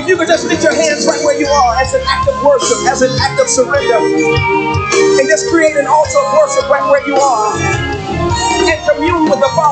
If you could just lift your hands right where you are as an act of worship, as an act of surrender, and just create an altar of worship right where you are and commune with the Father.